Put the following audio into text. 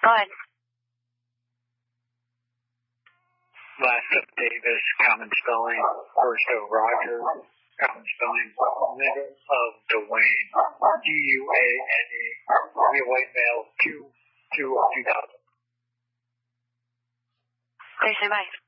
Go ahead. Last of Davis, common spelling. First of Roger, common spelling. Middle of Dwayne, D-U-A-N-E. White male, 2 of 2000. Okay, say bye.